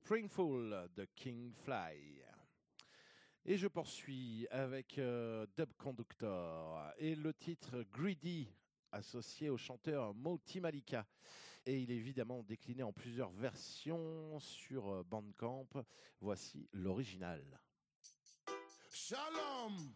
Springful de King Fly. Et je poursuis avec Dub Conductor et le titre Greedy, associé au chanteur Moti Malika. Et il est évidemment décliné en plusieurs versions sur Bandcamp. Voici l'original. Shalom.